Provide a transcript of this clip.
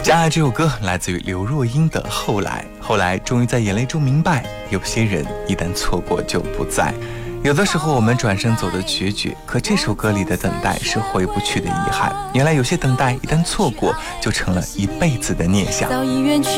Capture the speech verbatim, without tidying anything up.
张爱这首歌来自于刘若英的《后来》，后来终于在眼泪中明白，有些人一旦错过就不在。有的时候我们转身走的决绝，可这首歌里的等待是回不去的遗憾。原来有些等待一旦错过，就成了一辈子的念想。